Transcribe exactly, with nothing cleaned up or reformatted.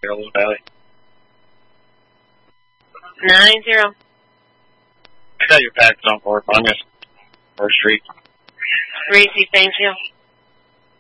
Hello, Valley. Nine zero. I got your package on board, Bungus. First Street. Gracie, thank you.